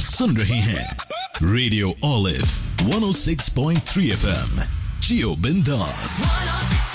सुन रहे हैं radio olive 106.3 FM। जियो बिंदास।